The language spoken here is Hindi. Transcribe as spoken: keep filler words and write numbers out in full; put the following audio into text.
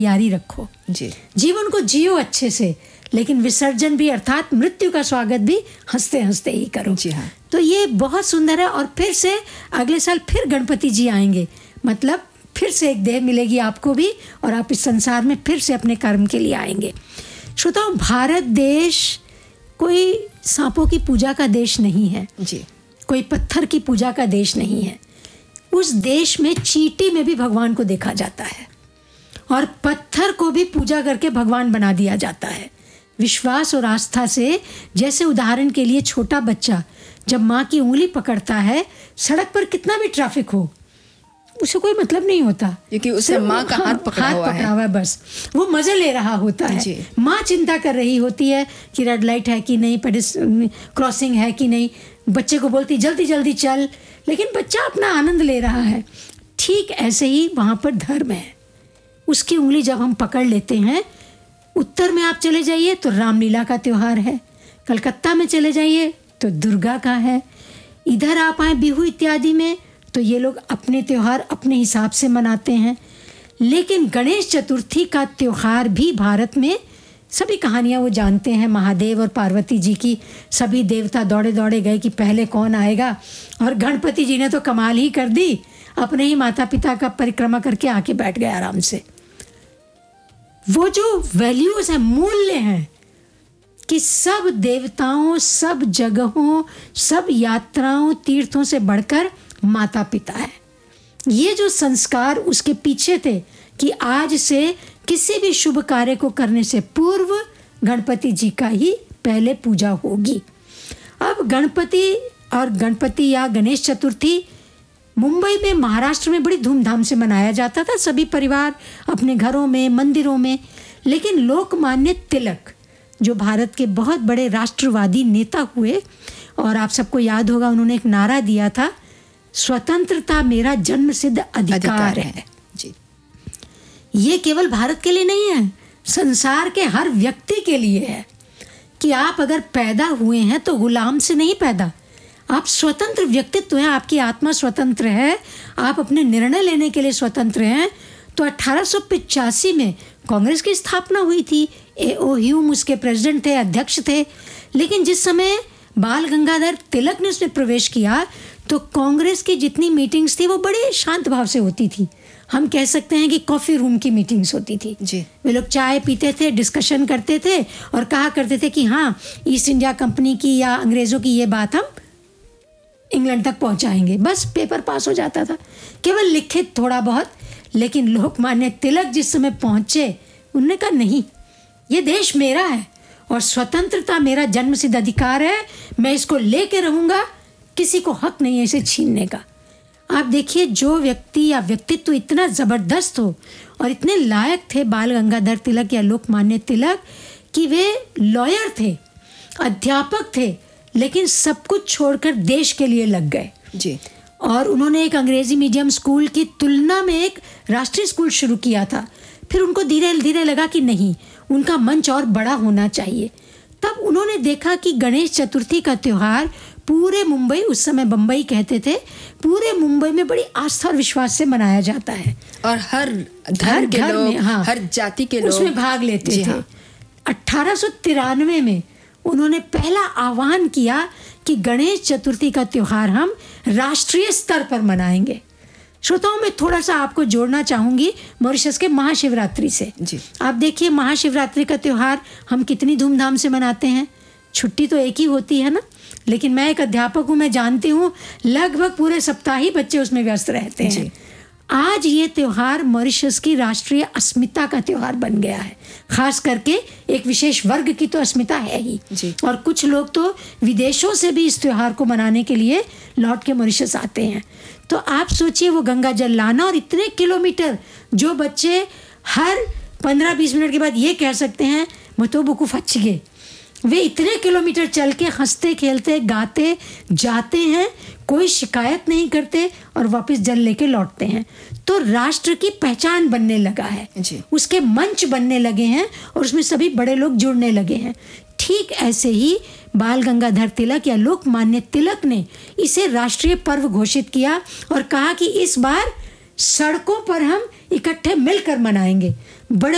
तैयारी रखो जी। जीवन को जियो अच्छे से, लेकिन विसर्जन भी अर्थात मृत्यु का स्वागत भी हंसते हंसते ही करो। जी हाँ। तो ये बहुत सुंदर है। और फिर से अगले साल फिर गणपति जी आएंगे, मतलब फिर से एक देह मिलेगी आपको भी, और आप इस संसार में फिर से अपने कर्म के लिए आएंगे। श्रोताओ, भारत देश कोई सांपों की पूजा का देश नहीं है जी। कोई पत्थर की पूजा का देश नहीं है। उस देश में चींटी में भी भगवान को देखा जाता है, और पत्थर को भी पूजा करके भगवान बना दिया जाता है विश्वास और आस्था से। जैसे उदाहरण के लिए छोटा बच्चा जब माँ की उंगली पकड़ता है, सड़क पर कितना भी ट्रैफिक हो उसे कोई मतलब नहीं होता, क्योंकि उसे माँ का हाथ पकड़ा हाथ हुआ पकड़ा है। हुआ है, बस वो मजे ले रहा होता है। माँ चिंता कर रही होती है कि रेड लाइट है कि नहीं, पेडिस क्रॉसिंग है कि नहीं, बच्चे को बोलती जल्दी जल्दी चल, लेकिन बच्चा अपना आनंद ले रहा है। ठीक ऐसे ही वहाँ पर धर्म है। उसकी उंगली जब हम पकड़ लेते हैं, उत्तर में आप चले जाइए तो रामलीला का त्यौहार है, कलकत्ता में चले जाइए तो दुर्गा का है, इधर आप आए बिहू इत्यादि में तो ये लोग अपने त्यौहार अपने हिसाब से मनाते हैं। लेकिन गणेश चतुर्थी का त्यौहार भी भारत में सभी कहानियाँ वो जानते हैं, महादेव और पार्वती जी की। सभी देवता दौड़े दौड़े गए कि पहले कौन आएगा, और गणपति जी ने तो कमाल ही कर दी, अपने ही माता पिता का परिक्रमा करके आके बैठ गए आराम से। वो जो वैल्यूज़ हैं, मूल्य हैं कि सब देवताओं, सब जगहों, सब यात्राओं, तीर्थों से बढ़कर माता पिता है। ये जो संस्कार उसके पीछे थे कि आज से किसी भी शुभ कार्य को करने से पूर्व गणपति जी का ही पहले पूजा होगी। अब गणपति और गणपति या गणेश चतुर्थी मुंबई में, महाराष्ट्र में बड़ी धूमधाम से मनाया जाता था, सभी परिवार अपने घरों में, मंदिरों में। लेकिन लोकमान्य तिलक जो भारत के बहुत बड़े राष्ट्रवादी नेता हुए, और आप सबको याद होगा उन्होंने एक नारा दिया था, स्वतंत्रता मेरा जन्मसिद्ध अधिकार, अधिकार है, है। जी। ये केवल भारत के लिए नहीं है, संसार के हर व्यक्ति के लिए है कि आप अगर पैदा हुए हैं तो गुलाम से नहीं पैदा, आप स्वतंत्र व्यक्तित्व हैं, आपकी आत्मा स्वतंत्र है, आप अपने निर्णय लेने के लिए स्वतंत्र हैं। तो अठारह सौ पिचासी में कांग्रेस की स्थापना हुई थी, ए ओ ह्यूम उसके प्रेसिडेंट थे, अध्यक्ष थे। लेकिन जिस समय बाल गंगाधर तिलक ने उसमें प्रवेश किया तो कांग्रेस की जितनी मीटिंग्स थी वो बड़े शांत भाव से होती थी। हम कह सकते हैं कि कॉफ़ी रूम की मीटिंग्स होती थी जी। वे लोग चाय पीते थे, डिस्कशन करते थे और कहा करते थे कि हाँ, ईस्ट इंडिया कंपनी की या अंग्रेज़ों की ये बात हम इंग्लैंड तक पहुंचाएंगे। बस पेपर पास हो जाता था, केवल लिखित थोड़ा बहुत। लेकिन लोकमान्य तिलक जिस समय पहुंचे, उन्होंने कहा नहीं, ये देश मेरा है और स्वतंत्रता मेरा जन्मसिद्ध अधिकार है, मैं इसको लेके रहूँगा, किसी को हक नहीं है इसे छीनने का। आप देखिए, जो व्यक्ति या व्यक्तित्व इतना ज़बरदस्त हो और इतने लायक थे बाल गंगाधर तिलक या लोकमान्य तिलक कि वे लॉयर थे, अध्यापक थे, लेकिन सब कुछ छोड़कर देश के लिए लग गए जी। और उन्होंने एक अंग्रेजी मीडियम स्कूल की तुलना में एक राष्ट्रीय स्कूल शुरू किया था। फिर उनको धीरे धीरे लगा कि नहीं, उनका मंच और बड़ा होना चाहिए। तब उन्होंने देखा कि गणेश चतुर्थी का त्यौहार पूरे मुंबई, उस समय बम्बई कहते थे, पूरे मुंबई में बड़ी आस्था और विश्वास से मनाया जाता है, और हर धर्म के घर लोग, में, हाँ, हर जाति के लोग उसमें भाग लेते थे। हाँ। अठारह सौ तिरानवे में उन्होंने पहला आह्वान किया कि गणेश चतुर्थी का त्यौहार हम राष्ट्रीय स्तर पर मनाएंगे। श्रोताओं, मैं थोड़ा सा आपको जोड़ना चाहूँगी मॉरिशस के महाशिवरात्रि से। जी। आप देखिए, महाशिवरात्रि का त्यौहार हम कितनी धूमधाम से मनाते हैं। छुट्टी तो एक ही होती है ना, लेकिन मैं एक अध्यापक हूँ, मैं जानती हूँ लगभग पूरे सप्ताह ही बच्चे उसमें व्यस्त रहते हैं। जी। आज ये त्यौहार मॉरिशस की राष्ट्रीय अस्मिता का त्यौहार बन गया है। खास करके एक विशेष वर्ग की तो अस्मिता है ही जी। और कुछ लोग तो विदेशों से भी इस त्यौहार को मनाने के लिए लौट के मॉरिशस आते हैं। तो आप सोचिए, वो गंगा जल लाना और इतने किलोमीटर, जो बच्चे हर पंद्रह बीस मिनट के बाद ये कह सकते हैं मतो बुकु फच्चिगे, वे इतने किलोमीटर चल के हंसते खेलते गाते जाते हैं, कोई शिकायत नहीं करते और वापस जल लेके लौटते हैं। तो राष्ट्र की पहचान बनने लगा है जी। उसके मंच बनने लगे हैं और उसमें सभी बड़े लोग जुड़ने लगे हैं। ठीक ऐसे ही बाल गंगाधर तिलक या लोकमान्य तिलक ने इसे राष्ट्रीय पर्व घोषित किया और कहा कि इस बार सड़कों पर हम इकट्ठे मिलकर मनाएंगे। बड़े